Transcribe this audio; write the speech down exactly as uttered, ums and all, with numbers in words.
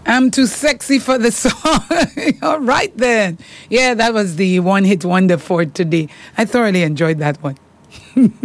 I'm too sexy for the song. All right, then. Yeah, that was the one hit wonder for today. I thoroughly enjoyed that one.